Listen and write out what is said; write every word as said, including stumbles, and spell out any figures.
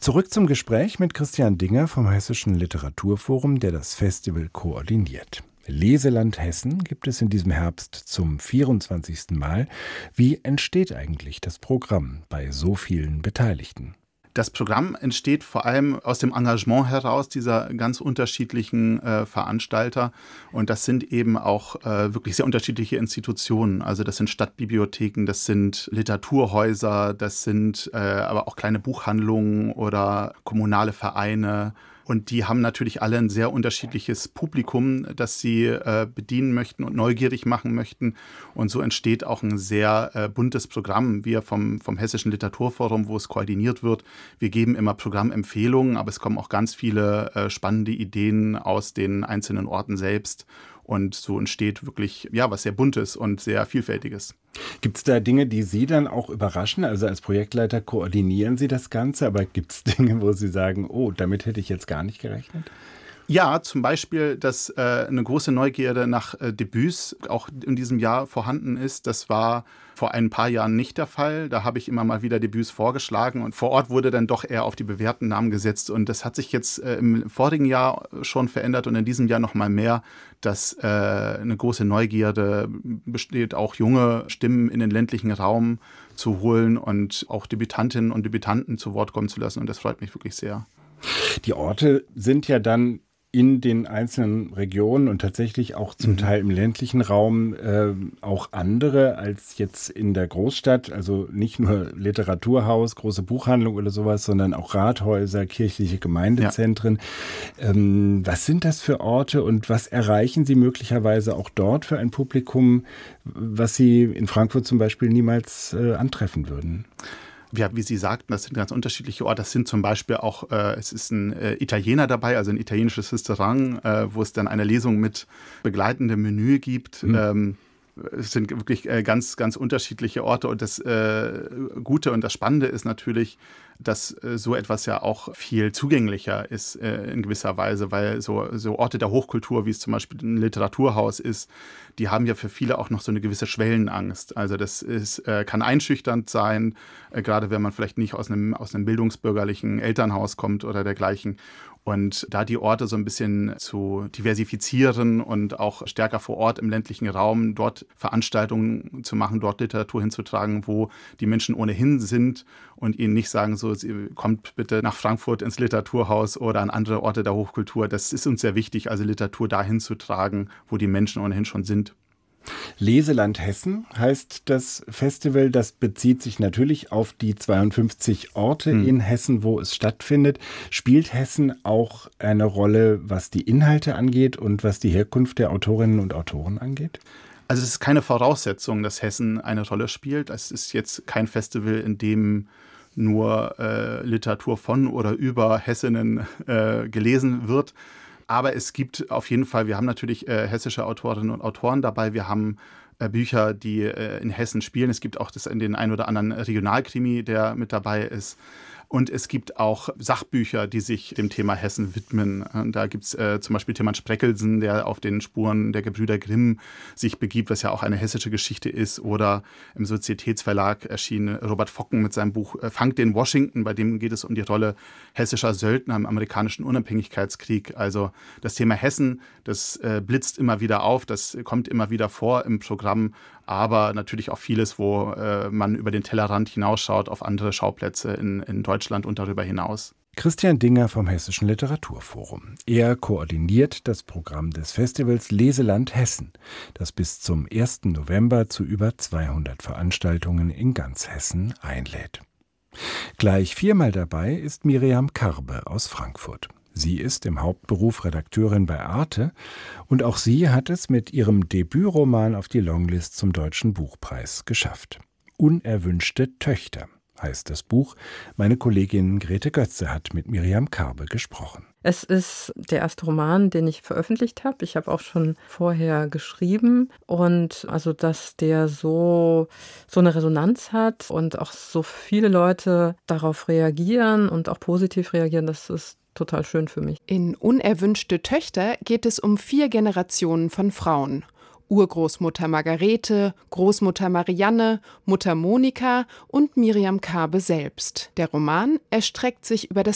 Zurück zum Gespräch mit Christian Dinger vom Hessischen Literaturforum, der das Festival koordiniert. Leseland Hessen gibt es in diesem Herbst zum vierundzwanzigsten Mal. Wie entsteht eigentlich das Programm bei so vielen Beteiligten? Das Programm entsteht vor allem aus dem Engagement heraus dieser ganz unterschiedlichen äh, Veranstalter. Und das sind eben auch äh, wirklich sehr unterschiedliche Institutionen. Also das sind Stadtbibliotheken, das sind Literaturhäuser, das sind äh, aber auch kleine Buchhandlungen oder kommunale Vereine. Und die haben natürlich alle ein sehr unterschiedliches Publikum, das sie äh, bedienen möchten und neugierig machen möchten. Und so entsteht auch ein sehr äh, buntes Programm. Wir vom, vom Hessischen Literaturforum, wo es koordiniert wird, wir geben immer Programmempfehlungen, aber es kommen auch ganz viele äh, spannende Ideen aus den einzelnen Orten selbst. Und so entsteht wirklich ja was sehr Buntes und sehr Vielfältiges. Gibt es da Dinge, die Sie dann auch überraschen? Also als Projektleiter koordinieren Sie das Ganze, aber gibt es Dinge, wo Sie sagen, oh, damit hätte ich jetzt gar nicht gerechnet? Ja, zum Beispiel, dass äh, eine große Neugierde nach äh, Debüts auch in diesem Jahr vorhanden ist. Das war vor ein paar Jahren nicht der Fall. Da habe ich immer mal wieder Debüts vorgeschlagen und vor Ort wurde dann doch eher auf die bewährten Namen gesetzt. Und das hat sich jetzt äh, im vorigen Jahr schon verändert und in diesem Jahr noch mal mehr, dass äh, eine große Neugierde besteht, auch junge Stimmen in den ländlichen Raum zu holen und auch Debütantinnen und Debütanten zu Wort kommen zu lassen. Und das freut mich wirklich sehr. Die Orte sind ja dann in den einzelnen Regionen und tatsächlich auch zum mhm. Teil im ländlichen Raum äh, auch andere als jetzt in der Großstadt. Also nicht nur Literaturhaus, große Buchhandlung oder sowas, sondern auch Rathäuser, kirchliche Gemeindezentren. Ja. Ähm, was sind das für Orte und was erreichen Sie möglicherweise auch dort für ein Publikum, was Sie in Frankfurt zum Beispiel niemals äh, antreffen würden? Ja, wie Sie sagten, das sind ganz unterschiedliche Orte. Das sind zum Beispiel auch, äh, es ist ein äh, Italiener dabei, also ein italienisches Restaurant, äh, wo es dann eine Lesung mit begleitendem Menü gibt. Mhm. Ähm, es sind wirklich äh, ganz, ganz unterschiedliche Orte. Und das äh, Gute und das Spannende ist natürlich, dass äh, so etwas ja auch viel zugänglicher ist äh, in gewisser Weise, weil so, so Orte der Hochkultur, wie es zum Beispiel ein Literaturhaus ist, die haben ja für viele auch noch so eine gewisse Schwellenangst. Also das ist, äh, kann einschüchternd sein, äh, gerade wenn man vielleicht nicht aus einem, aus einem bildungsbürgerlichen Elternhaus kommt oder dergleichen. Und da die Orte so ein bisschen zu diversifizieren und auch stärker vor Ort im ländlichen Raum dort Veranstaltungen zu machen, dort Literatur hinzutragen, wo die Menschen ohnehin sind und ihnen nicht sagen, so, kommt bitte nach Frankfurt ins Literaturhaus oder an andere Orte der Hochkultur. Das ist uns sehr wichtig, also Literatur dahin zu tragen, wo die Menschen ohnehin schon sind. Leseland Hessen heißt das Festival. Das bezieht sich natürlich auf die zweiundfünfzig Orte hm. in Hessen, wo es stattfindet. Spielt Hessen auch eine Rolle, was die Inhalte angeht und was die Herkunft der Autorinnen und Autoren angeht? Also es ist keine Voraussetzung, dass Hessen eine Rolle spielt. Es ist jetzt kein Festival, in dem nur äh, Literatur von oder über Hessinnen äh, gelesen wird. Aber es gibt auf jeden Fall, wir haben natürlich äh, hessische Autorinnen und Autoren dabei. Wir haben äh, Bücher, die äh, in Hessen spielen. Es gibt auch das, in den ein oder anderen Regionalkrimi, der mit dabei ist. Und es gibt auch Sachbücher, die sich dem Thema Hessen widmen. Da gibt es äh, zum Beispiel Tilman Spreckelsen, der auf den Spuren der Gebrüder Grimm sich begibt, was ja auch eine hessische Geschichte ist. Oder im Sozietätsverlag erschien Robert Focken mit seinem Buch äh, Fangt den Washington, bei dem geht es um die Rolle hessischer Söldner im amerikanischen Unabhängigkeitskrieg. Also das Thema Hessen, das äh, blitzt immer wieder auf, das kommt immer wieder vor im Programm. Aber natürlich auch vieles, wo äh, man über den Tellerrand hinausschaut auf andere Schauplätze in, in Deutschland und darüber hinaus. Christian Dinger vom Hessischen Literaturforum. Er koordiniert das Programm des Festivals Leseland Hessen, das bis zum ersten November zu über zweihundert Veranstaltungen in ganz Hessen einlädt. Gleich viermal dabei ist Miriam Karbe aus Frankfurt. Sie ist im Hauptberuf Redakteurin bei Arte und auch sie hat es mit ihrem Debütroman auf die Longlist zum Deutschen Buchpreis geschafft. Unerwünschte Töchter heißt das Buch. Meine Kollegin Grete Götze hat mit Miriam Karbe gesprochen. Es ist der erste Roman, den ich veröffentlicht habe. Ich habe auch schon vorher geschrieben. Und also, dass der so, so eine Resonanz hat und auch so viele Leute darauf reagieren und auch positiv reagieren, das ist total schön für mich. In Unerwünschte Töchter geht es um vier Generationen von Frauen. Urgroßmutter Margarete, Großmutter Marianne, Mutter Monika und Miriam Karbe selbst. Der Roman erstreckt sich über das